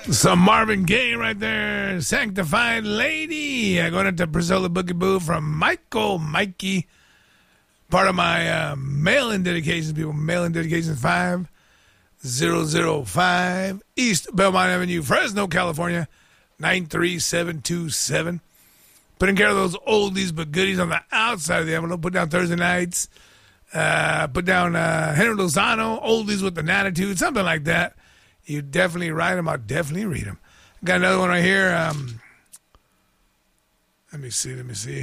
Some Marvin Gaye right there. Sanctified Lady. Going into Priscilla Boogie Boo from Michael Mikey. Part of my mail-in dedications, people. Mail-in dedications 5005 East Belmont Avenue, Fresno, California, 93727. Putting care of those oldies but goodies on the outside of the envelope. Put down Thursday nights. Put down Henry Lozano, oldies with an attitude, something like that. You definitely write them. I'll definitely read them. Got another one right here. Let me see.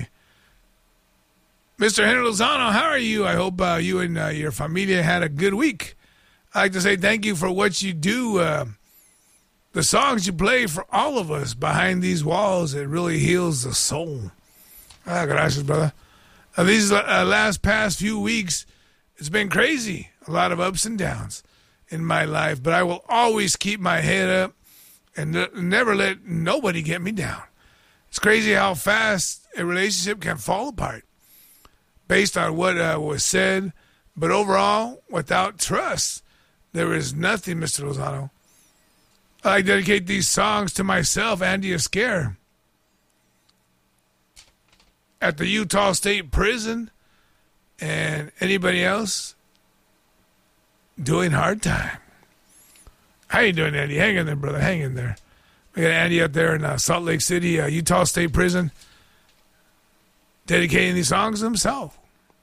Mr. Henry Lozano, how are you? I hope you and your familia had a good week. I'd like to say thank you for what you do. The songs you play for all of us behind these walls, it really heals the soul. Gracias, brother. These past few weeks, it's been crazy. A lot of ups and downs in my life, but I will always keep my head up and never let nobody get me down. It's crazy how fast a relationship can fall apart based on what was said, but overall, without trust, there is nothing, Mr. Lozano. I dedicate these songs to myself, Andy Esquer, at the Utah State Prison, and anybody else doing hard time. How you doing, Andy? Hang in there, brother. Hang in there. We got Andy out there in Salt Lake City, Utah State Prison, dedicating these songs to himself.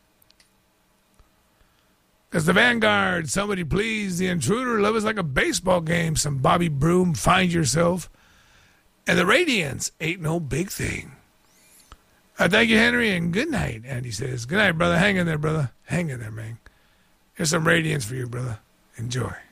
As the Vanguard, Somebody Please, The Intruder, Love Is Like a Baseball Game, some Bobby Broom, Find Yourself, and the Radiance, Ain't No Big Thing. Thank you, Henry, and good night, Andy says. Good night, brother. Hang in there, brother. Hang in there, man. Here's some Radiance for you, brother. Enjoy.